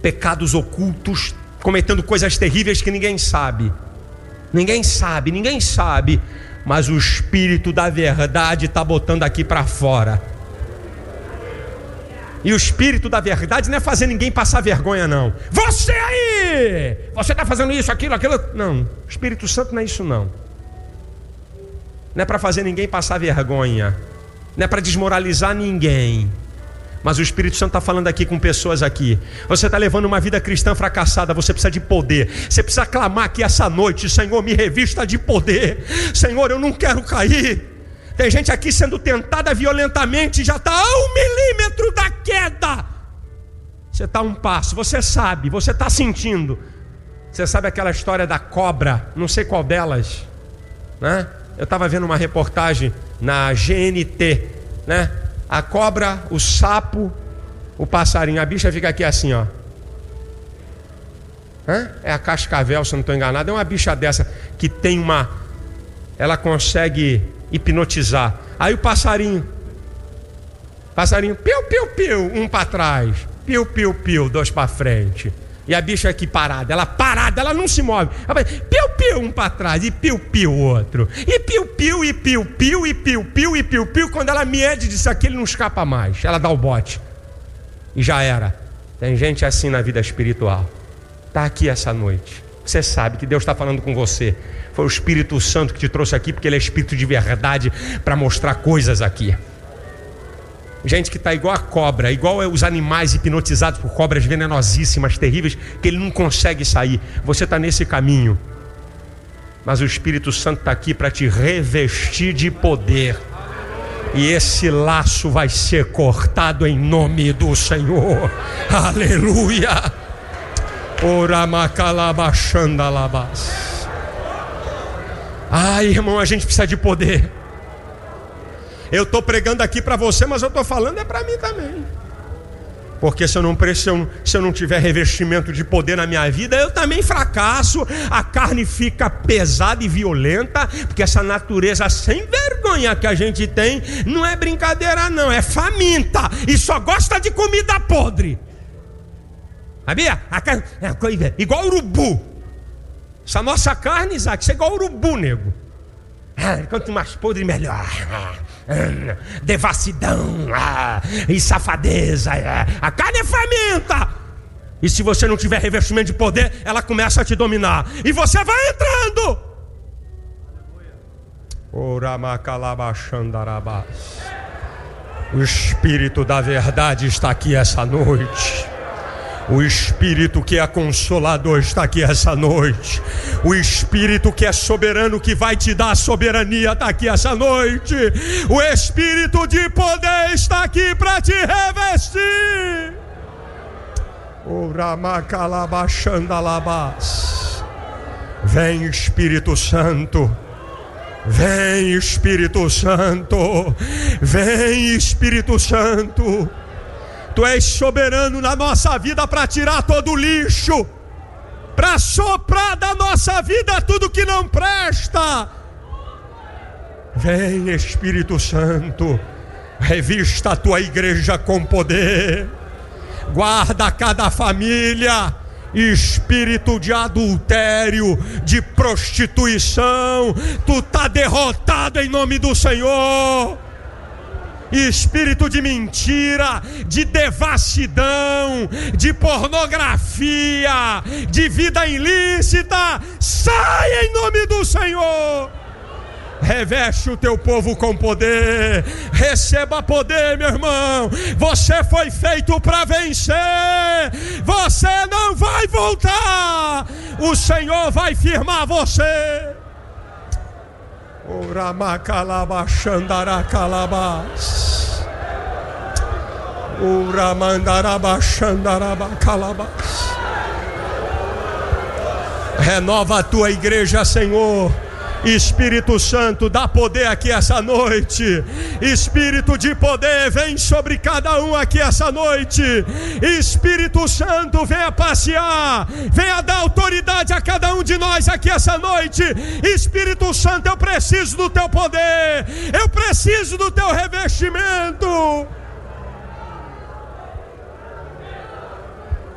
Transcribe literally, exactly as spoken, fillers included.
pecados ocultos, cometendo coisas terríveis que ninguém sabe. Ninguém sabe, ninguém sabe, mas o Espírito da verdade está botando aqui para fora. E o Espírito da verdade não é fazer ninguém passar vergonha, não. Você aí, você está fazendo isso, aquilo, aquilo. Não, o Espírito Santo não é isso, não. Não é para fazer ninguém passar vergonha, não é para desmoralizar ninguém. Mas o Espírito Santo está falando aqui com pessoas aqui. Você está levando uma vida cristã fracassada, você precisa de poder. Você precisa clamar aqui essa noite: Senhor, me revista de poder. Senhor, eu não quero cair. Tem gente aqui sendo tentada violentamente, já está a um milímetro da queda. Você está a um passo, você sabe, você está sentindo. Você sabe aquela história da cobra, não sei qual delas, né? Eu estava vendo uma reportagem na G N T, né? A cobra, o sapo, o passarinho. A bicha fica aqui assim, ó. Hã? É a cascavel, se eu não estou enganado. É uma bicha dessa que tem uma... Ela consegue hipnotizar. Aí o passarinho. Passarinho, piu, piu, piu. Um para trás. Piu, piu, piu. Dois para frente. E a bicha aqui parada. Ela parada, ela não se move. Ela vai, piu, piu, um para trás. E piu, piu, outro. E piu, piu, e piu, piu, e piu, piu, e piu, piu. Quando ela mede disso aqui, ele não escapa mais. Ela dá o bote. E já era. Tem gente assim na vida espiritual. Está aqui essa noite. Você sabe que Deus está falando com você. Foi o Espírito Santo que te trouxe aqui, porque Ele é Espírito de verdade para mostrar coisas aqui. Gente que está igual a cobra, igual os animais hipnotizados por cobras venenosíssimas, terríveis, que ele não consegue sair. Você está nesse caminho, mas o Espírito Santo está aqui para te revestir de poder. E esse laço vai ser cortado em nome do Senhor. Aleluia. Oramakalabaxandalabas. Ai, irmão, a gente precisa de poder. Eu estou pregando aqui para você, mas eu estou falando é para mim também. Porque se eu, não, se, eu, se eu não tiver revestimento de poder na minha vida, eu também fracasso. A carne fica pesada e violenta, porque essa natureza sem vergonha que a gente tem não é brincadeira não, é faminta e só gosta de comida podre. Sabia? A carne, é coisa, igual urubu. Essa nossa carne, Isaac, isso é igual urubu, nego. Ah, quanto mais podre, melhor. Ah, ah, devassidão, ah, e safadeza. Ah, a carne é faminta. E se você não tiver revestimento de poder, ela começa a te dominar. E você vai entrando. Oramakalabaxandarabás. O Espírito da verdade está aqui essa noite. O Espírito que é consolador está aqui essa noite. O Espírito que é soberano, que vai te dar a soberania, está aqui essa noite. O Espírito de poder está aqui para te revestir. Oramakalabaxandalabás. Vem, Espírito Santo. Vem, Espírito Santo. Vem, Espírito Santo. Tu és soberano na nossa vida para tirar todo o lixo, para soprar da nossa vida tudo que não presta. Vem, Espírito Santo, revista a tua igreja com poder. Guarda cada família. Espírito de adultério, de prostituição, tu está derrotado em nome do Senhor. Espírito de mentira, de devassidão, de pornografia, de vida ilícita, sai em nome do Senhor. Reveste o teu povo com poder. Receba poder, meu irmão. Você foi feito para vencer. Você não vai voltar. O Senhor vai firmar você. Oramakalabaxandaracalabás. Oramandarabachandarabacalabás. Renova a tua igreja, Senhor. Espírito Santo, dá poder aqui essa noite. Espírito de poder, vem sobre cada um aqui essa noite. Espírito Santo, venha passear, venha dar autoridade a cada um de nós aqui essa noite. Espírito Santo, eu preciso do teu poder, eu preciso do teu revestimento.